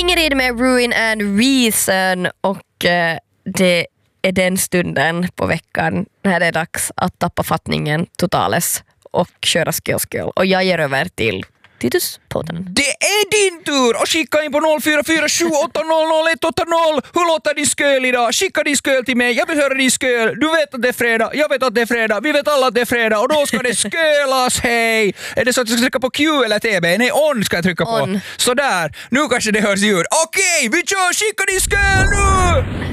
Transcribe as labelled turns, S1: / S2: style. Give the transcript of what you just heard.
S1: Ingrid med Ruin and Reason och det är den stunden på veckan när det är dags att tappa fattningen totales och köra skills. Och jag ger över till Titus Poutanen.
S2: Det är din tur att skicka in på 0447800180. Hur låter din sköl idag? Skicka din sköl till mig. Jag vill höra din sköl. Du vet att det är fredag. Jag vet att det är fredag. Vi vet alla att det är fredag. Och då ska det skölas, hej! Är det så att jag ska trycka på Q eller TB? Nej, on ska jag trycka på.
S1: On.
S2: Sådär. Nu kanske det hörs ljud. Okej, vi kör. Skicka din sköl nu!